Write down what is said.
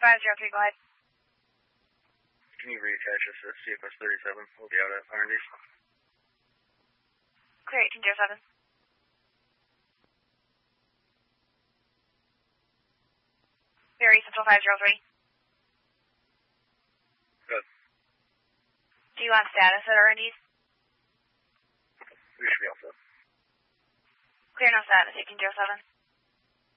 503, go ahead. Can you reattach us at CFS 37? We'll be out at R&D. Clear 1807. Ferry Central 503. Good. Do you want status at R&D? We should be all set. Clear no status, 1807.